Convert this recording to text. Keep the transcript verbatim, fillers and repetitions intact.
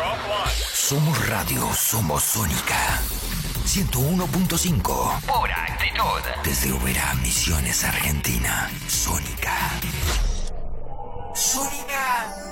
Somos radio, somos Sónica. ciento uno punto cinco. Pura actitud. Desde Oberá, Misiones, Argentina. Sónica.